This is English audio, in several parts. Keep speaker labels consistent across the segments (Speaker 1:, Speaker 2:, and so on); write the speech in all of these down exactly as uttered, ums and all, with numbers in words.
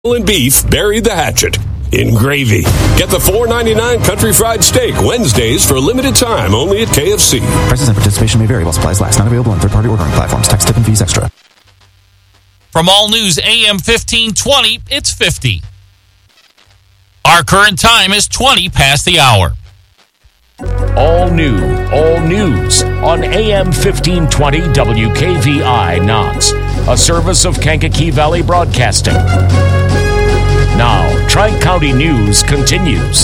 Speaker 1: And beef, bury the hatchet in gravy. Get the four ninety-nine Country Fried Steak Wednesdays for a limited time only at K F C.
Speaker 2: Prices and participation may vary while supplies last. Not available on third-party ordering platforms. Tax, tip, and fees extra.
Speaker 3: From All News A M fifteen twenty, it's fifty. Our current time is twenty past the hour.
Speaker 4: All new, all news on A M fifteen twenty W K V I Knox, a service of Kankakee Valley Broadcasting. Now, Tri-County News continues.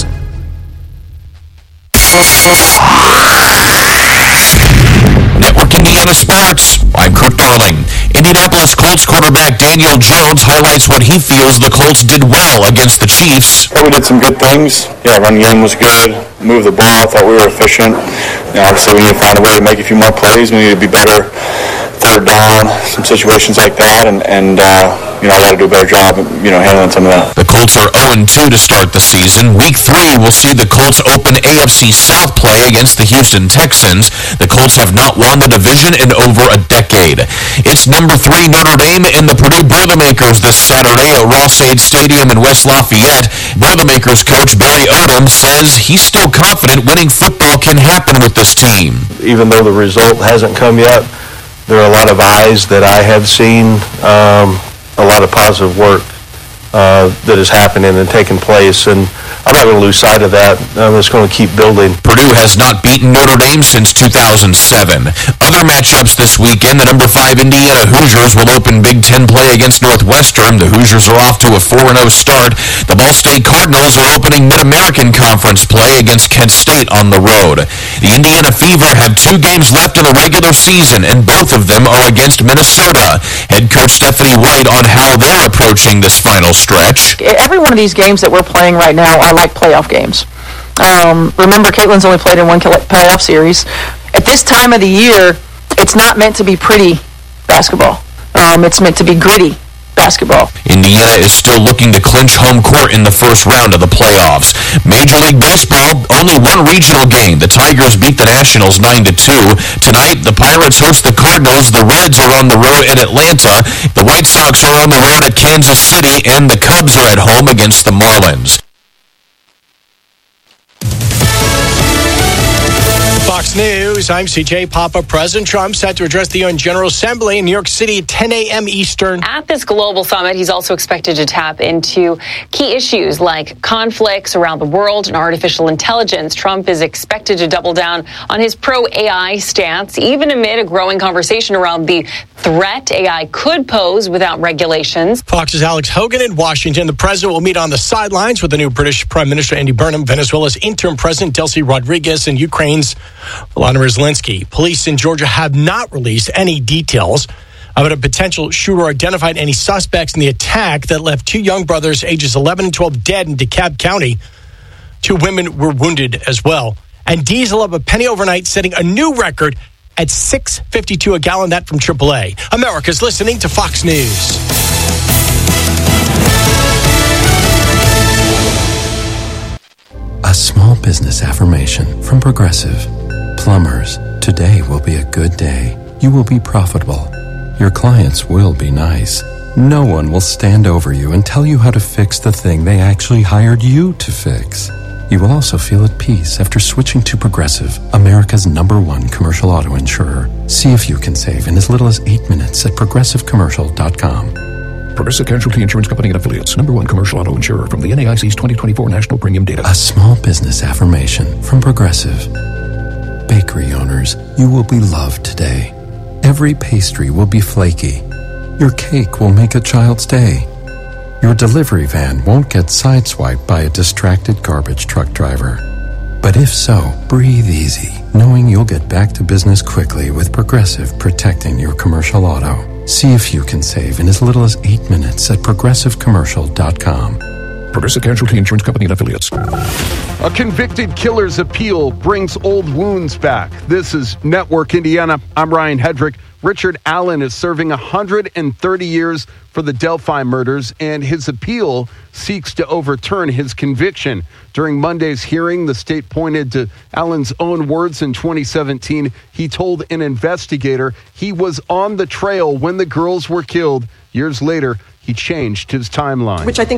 Speaker 5: Network Indiana Sports. I'm Kurt Darling. Indianapolis Colts quarterback Daniel Jones highlights what he feels the Colts did well against the Chiefs.
Speaker 6: We did some good things. Yeah, run game was good. Moved the ball. I thought we were efficient. You know, obviously, we need to find a way to make a few more plays. We need to be better third down, some situations like that, and, and uh, you know, I got to do a better job of, you know, handling some of that.
Speaker 5: The Colts are oh and two to start the season. Week three will see the Colts open A F C South play against the Houston Texans. The Colts have not won the division in over a decade. It's number three Notre Dame and the Purdue Boilermakers this Saturday at Ross-Ade Stadium in West Lafayette. Boilermakers coach Barry Odom says he's still confident winning football can happen with this team.
Speaker 7: Even though the result hasn't come yet, there are a lot of eyes that I have seen, um, a lot of positive work uh, that is happening and taking place, and I'm not going to lose sight of that. I'm just going to keep building.
Speaker 5: Purdue has not beaten Notre Dame since two thousand seven. Other matchups this weekend, the number five Indiana Hoosiers will open Big Ten play against Northwestern. The Hoosiers are off to a four and oh start. The Ball State Cardinals are opening Mid-American Conference play against Kent State on the road. The Indiana Fever have two games left in the regular season, and both of them are against Minnesota. Head coach Stephanie White on how they're approaching this final stretch.
Speaker 8: Every one of these games that we're playing right now are like playoff games. Um, remember, Caitlin's only played in one playoff series. At this time of the year, it's not meant to be pretty basketball. Um, it's meant to be gritty basketball.
Speaker 5: Indiana is still looking to clinch home court in the first round of the playoffs. Major League Baseball, only one regional game. The Tigers beat the Nationals nine to two. Tonight, the Pirates host the Cardinals. The Reds are on the road in Atlanta. The White Sox are on the road at Kansas City, and the Cubs are at home against the Marlins.
Speaker 9: Fox News, I'm C J Papa. President Trump set to address the U N General Assembly in New York City at ten a.m. Eastern.
Speaker 10: At this global summit, he's also expected to tap into key issues like conflicts around the world and artificial intelligence. Trump is expected to double down on his pro-A I stance, even amid a growing conversation around the threat A I could pose without regulations.
Speaker 9: Fox's Alex Hogan in Washington. The president will meet on the sidelines with the new British Prime Minister Andy Burnham, Venezuela's interim president Delcy Rodriguez, and Ukraine's Volodymyr Zelensky. Police in Georgia have not released any details about a potential shooter or identified any suspects in the attack that left two young brothers, ages eleven and twelve, dead in DeKalb County. Two women were wounded as well. And diesel up a penny overnight, setting a new record at six fifty-two a gallon. That from triple A. America's listening to Fox News.
Speaker 11: A small business affirmation from Progressive. Plumbers, today will be a good day. You will be profitable. Your clients will be nice. No one will stand over you and tell you how to fix the thing they actually hired you to fix. You will also feel at peace after switching to Progressive, America's number one commercial auto insurer. See if you can save in as little as eight minutes at progressive commercial dot com.
Speaker 12: Progressive Casualty Insurance Company and Affiliates. Number one commercial auto insurer from the N A I C's twenty twenty-four National Premium Data.
Speaker 11: A small business affirmation from Progressive. Bakery owners, you will be loved today. Every pastry will be flaky. Your cake will make a child's day. Your delivery van won't get sideswiped by a distracted garbage truck driver. But if so, breathe easy, knowing you'll get back to business quickly with Progressive protecting your commercial auto. See if you can save in as little as eight minutes at progressive commercial dot com.
Speaker 12: Progressive Casualty Insurance Company and Affiliates.
Speaker 13: A convicted killer's appeal brings old wounds back. This is Network Indiana. I'm Ryan Hedrick. Richard Allen is serving one hundred thirty years for the Delphi murders, and his appeal seeks to overturn his conviction. During Monday's hearing, the state pointed to Allen's own words in twenty seventeen. He told an investigator he was on the trail when the girls were killed. Years later, he changed his timeline.
Speaker 14: Which I think